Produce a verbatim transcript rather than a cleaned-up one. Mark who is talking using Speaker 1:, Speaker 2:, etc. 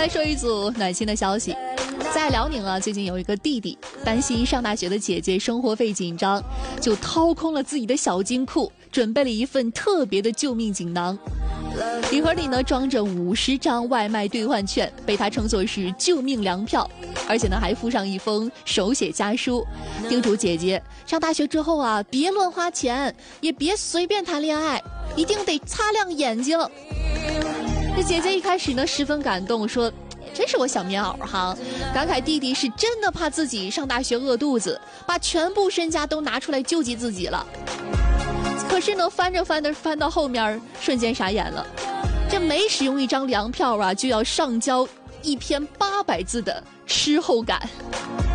Speaker 1: 来说一组暖心的消息，在辽宁啊，最近有一个弟弟担心上大学的姐姐生活费紧张，就掏空了自己的小金库，准备了一份特别的救命锦囊。礼盒里呢装着五十张外卖兑换券，被他称作是救命粮票，而且呢还附上一封手写家书，叮嘱姐姐上大学之后啊，别乱花钱，也别随便谈恋爱，一定得擦亮眼睛。这姐姐一开始呢十分感动，说真是我小棉袄哈，感慨弟弟是真的怕自己上大学饿肚子，把全部身家都拿出来救济自己了。可是呢翻着翻着翻到后面，瞬间傻眼了，这每使用一张粮票啊，就要上交一篇八百字的吃后感。